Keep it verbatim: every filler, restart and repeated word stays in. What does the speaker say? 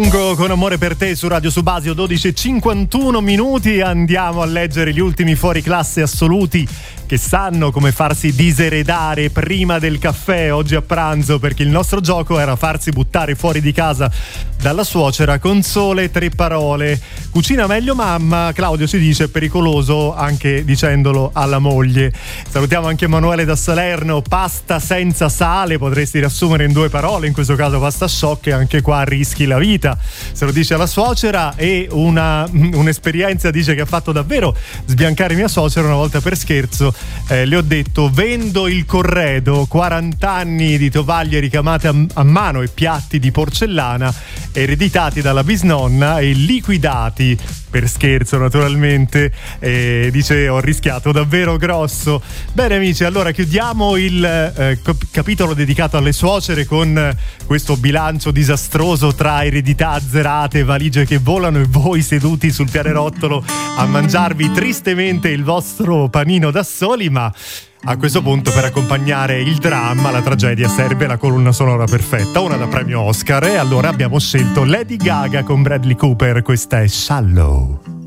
Con Amore per te su Radio Subasio, dodici e cinquantuno minuti. Andiamo a leggere gli ultimi fuori classe assoluti che sanno come farsi diseredare prima del caffè oggi a pranzo, perché il nostro gioco era farsi buttare fuori di casa dalla suocera con sole tre parole. Cucina meglio mamma, Claudio ci dice, è pericoloso anche dicendolo alla moglie. Salutiamo anche Emanuele da Salerno. Pasta senza sale potresti riassumere in due parole, in questo caso pasta sciocca, anche qua rischi la vita, se lo dice alla suocera. E una un'esperienza dice che ha fatto davvero sbiancare mia suocera una volta per scherzo. Eh, le ho detto: vendo il corredo, quaranta anni di tovaglie ricamate a, a mano e piatti di porcellana ereditati dalla bisnonna e liquidati, per scherzo naturalmente. Eh, dice: ho rischiato davvero grosso. Bene amici, allora chiudiamo il eh, cap- capitolo dedicato alle suocere con questo bilancio disastroso tra eredità azzerate, valigie che volano e voi seduti sul pianerottolo a mangiarvi tristemente il vostro panino da soli. Ma a questo punto, per accompagnare il dramma, la tragedia, serve la colonna sonora perfetta, una da premio Oscar, e allora abbiamo scelto Lady Gaga con Bradley Cooper. Questa è Shallow.